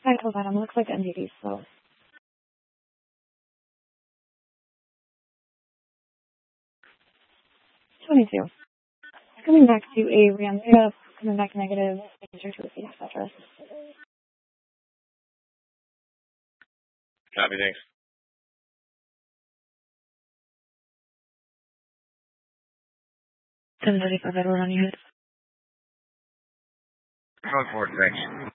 Vital item. Looks like MDD slow. 22. Coming back to a RAM pickup, coming back negative, user to receive, etc. Copy, thanks. 735 Edward on your head. Going forward, thanks.